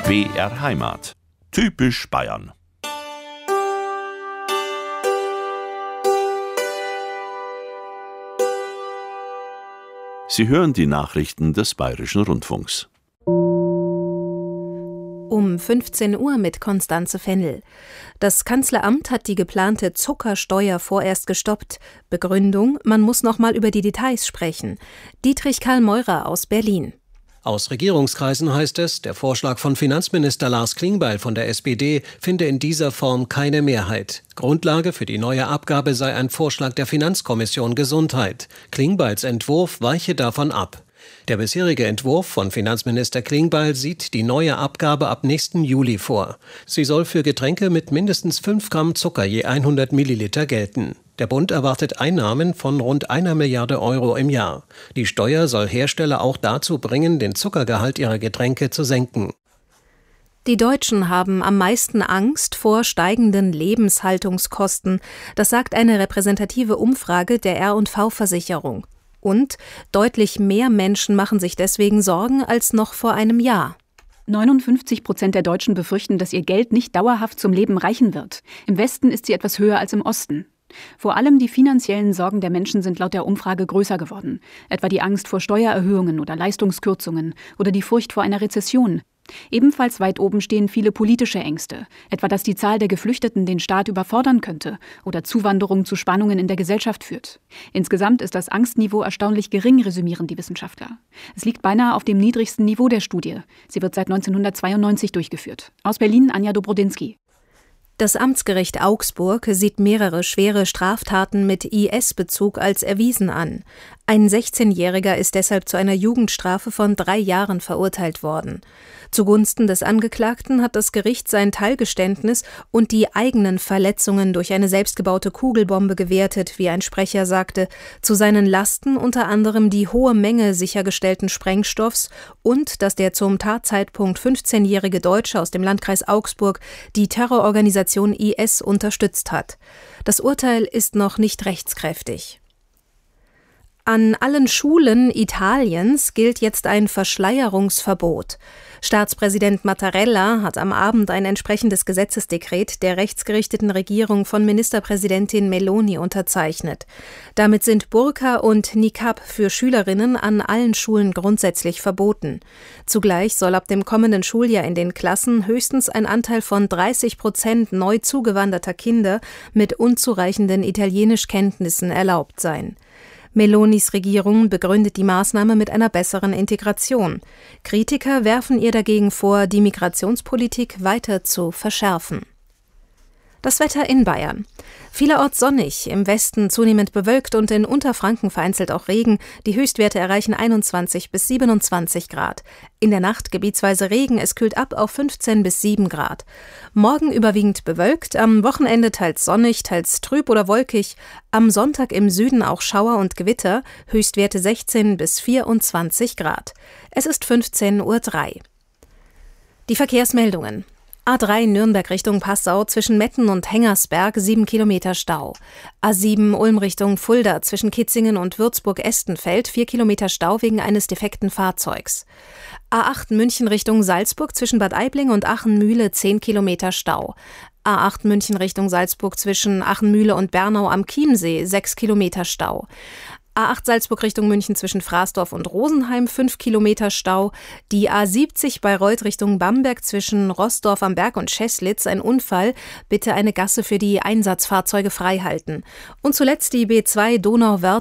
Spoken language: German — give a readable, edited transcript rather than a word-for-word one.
BR Heimat. Typisch Bayern. Sie hören die Nachrichten des Bayerischen Rundfunks. Um 15 Uhr mit Constanze Fennel. Das Kanzleramt hat die geplante Zuckersteuer vorerst gestoppt. Begründung: Man muss noch mal über die Details sprechen. Dietrich Karl Meurer aus Berlin. Aus Regierungskreisen heißt es, der Vorschlag von Finanzminister Lars Klingbeil von der SPD finde in dieser Form keine Mehrheit. Grundlage für die neue Abgabe sei ein Vorschlag der Finanzkommission Gesundheit. Klingbeils Entwurf weiche davon ab. Der bisherige Entwurf von Finanzminister Klingbeil sieht die neue Abgabe ab nächsten Juli vor. Sie soll für Getränke mit mindestens 5 Gramm Zucker je 100 Milliliter gelten. Der Bund erwartet Einnahmen von rund 1 Milliarde Euro im Jahr. Die Steuer soll Hersteller auch dazu bringen, den Zuckergehalt ihrer Getränke zu senken. Die Deutschen haben am meisten Angst vor steigenden Lebenshaltungskosten. Das sagt eine repräsentative Umfrage der R&V-Versicherung. Und deutlich mehr Menschen machen sich deswegen Sorgen als noch vor einem Jahr. 59% der Deutschen befürchten, dass ihr Geld nicht dauerhaft zum Leben reichen wird. Im Westen ist sie etwas höher als im Osten. Vor allem die finanziellen Sorgen der Menschen sind laut der Umfrage größer geworden. Etwa die Angst vor Steuererhöhungen oder Leistungskürzungen oder die Furcht vor einer Rezession. Ebenfalls weit oben stehen viele politische Ängste, etwa dass die Zahl der Geflüchteten den Staat überfordern könnte oder Zuwanderung zu Spannungen in der Gesellschaft führt. Insgesamt ist das Angstniveau erstaunlich gering, resümieren die Wissenschaftler. Es liegt beinahe auf dem niedrigsten Niveau der Studie. Sie wird seit 1992 durchgeführt. Aus Berlin Anja Dobrodinsky. Das Amtsgericht Augsburg sieht mehrere schwere Straftaten mit IS-Bezug als erwiesen an. Ein 16-Jähriger ist deshalb zu einer Jugendstrafe von 3 Jahren verurteilt worden. Zugunsten des Angeklagten hat das Gericht sein Teilgeständnis und die eigenen Verletzungen durch eine selbstgebaute Kugelbombe gewertet, wie ein Sprecher sagte, zu seinen Lasten unter anderem die hohe Menge sichergestellten Sprengstoffs und dass der zum Tatzeitpunkt 15-jährige Deutsche aus dem Landkreis Augsburg die Terrororganisation IS unterstützt hat. Das Urteil ist noch nicht rechtskräftig. An allen Schulen Italiens gilt jetzt ein Verschleierungsverbot. Staatspräsident Mattarella hat am Abend ein entsprechendes Gesetzesdekret der rechtsgerichteten Regierung von Ministerpräsidentin Meloni unterzeichnet. Damit sind Burka und Niqab für Schülerinnen an allen Schulen grundsätzlich verboten. Zugleich soll ab dem kommenden Schuljahr in den Klassen höchstens ein Anteil von 30% neu zugewanderter Kinder mit unzureichenden Italienischkenntnissen erlaubt sein. Melonis Regierung begründet die Maßnahme mit einer besseren Integration. Kritiker werfen ihr dagegen vor, die Migrationspolitik weiter zu verschärfen. Das Wetter in Bayern. Vielerorts sonnig, im Westen zunehmend bewölkt und in Unterfranken vereinzelt auch Regen. Die Höchstwerte erreichen 21 bis 27 Grad. In der Nacht gebietsweise Regen, es kühlt ab auf 15 bis 7 Grad. Morgen überwiegend bewölkt, am Wochenende teils sonnig, teils trüb oder wolkig. Am Sonntag im Süden auch Schauer und Gewitter, Höchstwerte 16 bis 24 Grad. Es ist 15:03 Uhr. Die Verkehrsmeldungen. A3 Nürnberg Richtung Passau zwischen Metten und Hengersberg 7 Kilometer Stau. A7 Ulm Richtung Fulda zwischen Kitzingen und Würzburg-Estenfeld 4 Kilometer Stau wegen eines defekten Fahrzeugs. A8 München Richtung Salzburg zwischen Bad Aibling und Achenmühle 10 Kilometer Stau. A8 München Richtung Salzburg zwischen Achenmühle und Bernau am Chiemsee 6 Kilometer Stau. A8 Salzburg Richtung München zwischen Fraßdorf und Rosenheim 5 Kilometer Stau. Die A70 Bayreuth Richtung Bamberg zwischen Roßdorf am Berg und Scheßlitz ein Unfall. Bitte eine Gasse für die Einsatzfahrzeuge freihalten. Und zuletzt die B2 Donauwörth